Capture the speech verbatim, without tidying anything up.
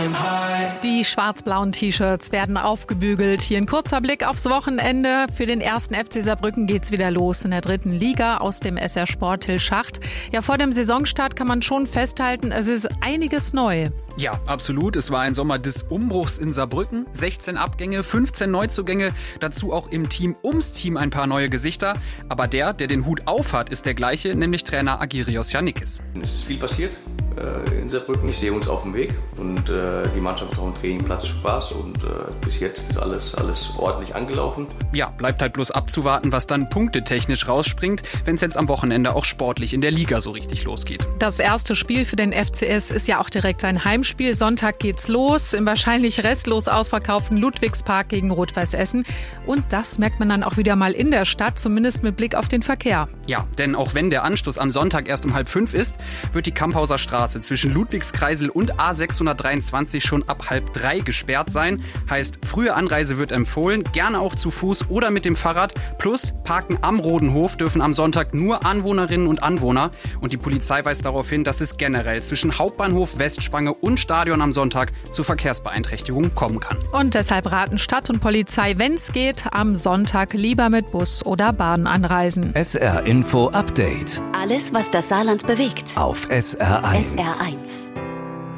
Die schwarz-blauen T-Shirts werden aufgebügelt. Hier ein kurzer Blick aufs Wochenende. Für den ersten F C Saarbrücken geht's wieder los in der dritten Liga aus dem S R Sport Til Schacht. Ja, vor dem Saisonstart kann man schon festhalten, es ist einiges neu. Ja, absolut. Es war ein Sommer des Umbruchs in Saarbrücken. sechzehn Abgänge, fünfzehn Neuzugänge, dazu auch im Team ums Team ein paar neue Gesichter. Aber der, der den Hut aufhat, ist der gleiche, nämlich Trainer Agirios Yannickis. Es ist viel passiert äh, in Saarbrücken. Ich sehe uns auf dem Weg und äh, die Mannschaft hat auch im Trainingplatz Spaß und äh, bis jetzt ist alles, alles ordentlich angelaufen. Ja, bleibt halt bloß abzuwarten, was dann punktetechnisch rausspringt, wenn es jetzt am Wochenende auch sportlich in der Liga so richtig losgeht. Das erste Spiel für den F C S ist ja auch direkt ein Heimspiel. Sonntag geht's los im wahrscheinlich restlos ausverkauften Ludwigspark gegen Rot-Weiß Essen. Und das merkt man dann auch wieder mal in der Stadt, zumindest mit Blick auf den Verkehr. Ja, denn auch wenn der Anstoß am Sonntag erst um halb fünf ist, wird die Kamphauser Straße zwischen Ludwigskreisel und A sechshundertdreiundzwanzig schon ab halb drei gesperrt sein. Heißt, frühe Anreise wird empfohlen, gerne auch zu Fuß oder mit dem Fahrrad. Plus, Parken am Rodenhof dürfen am Sonntag nur Anwohnerinnen und Anwohner. Und die Polizei weist darauf hin, dass es generell zwischen Hauptbahnhof, Westspange und Stadion am Sonntag zu Verkehrsbeeinträchtigungen kommen kann. Und deshalb raten Stadt und Polizei, wenn es geht, am Sonntag lieber mit Bus oder Bahn anreisen. S R Info Update. Alles, was das Saarland bewegt. Auf S R eins. S R eins.